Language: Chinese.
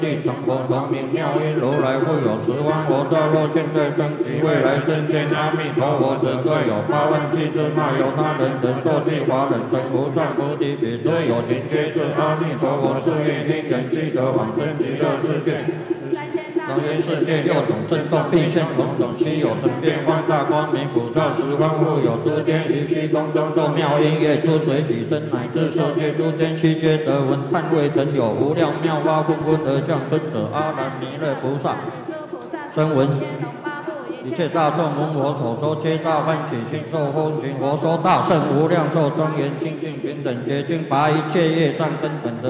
地成佛同名妙音，如来复有10万佛刹，若现在生起，未来生见阿弥陀佛者，各有8万7支那由他人等受记华人成无上菩提比，诸有情皆是阿弥陀佛誓愿因缘积得往生极乐世界。当今世界6种震动，并现种种稀有神变幻大光明，普照10方复有诸天于虚空中奏妙音乐，出水起身，乃至受戒诸天悉皆得闻，叹未曾有无量妙法纷纷而降生者，阿难弥勒菩萨声闻一切大众闻我所说，皆大欢喜心，受风行。我说大圣无量寿庄严清净平等洁净，拔一切业障根本的